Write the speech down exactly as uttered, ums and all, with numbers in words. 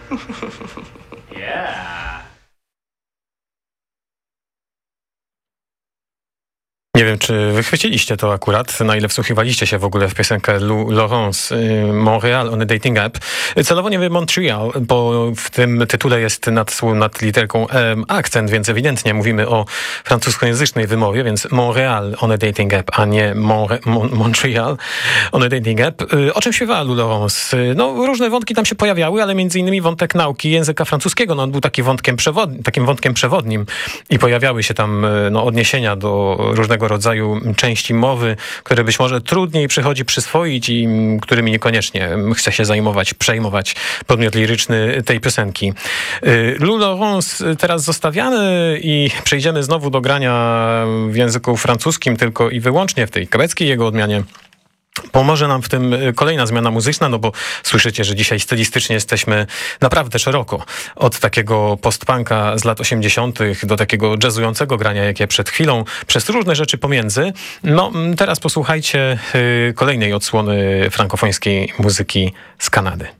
Yeah. Nie wiem, czy wychwyciliście to akurat, na ile wsłuchiwaliście się w ogóle w piosenkę Lou Laurence, Montreal on a Dating App. Celowo nie wiem Montreal, bo w tym tytule jest nad, nad literką e, akcent, więc ewidentnie mówimy o francuskojęzycznej wymowie, więc Montreal on a Dating App, a nie Monre, Mon, Montreal on a Dating App. O czym śpiewała Lou Laurence? No, różne wątki tam się pojawiały, ale między innymi wątek nauki języka francuskiego, no on był taki wątkiem przewodnim, takim wątkiem przewodnim i pojawiały się tam no, odniesienia do różnego rodzaju części mowy, które być może trudniej przychodzi przyswoić i którymi niekoniecznie chce się zajmować, przejmować podmiot liryczny tej piosenki. Lou Laurence teraz zostawiamy i przejdziemy znowu do grania w języku francuskim tylko i wyłącznie w tej kebeckiej jego odmianie. Pomoże nam w tym kolejna zmiana muzyczna, no bo słyszycie, że dzisiaj stylistycznie jesteśmy naprawdę szeroko. Od takiego post-punka z lat osiemdziesiątych do takiego jazzującego grania, jakie przed chwilą, przez różne rzeczy pomiędzy. No teraz posłuchajcie kolejnej odsłony frankofońskiej muzyki z Kanady.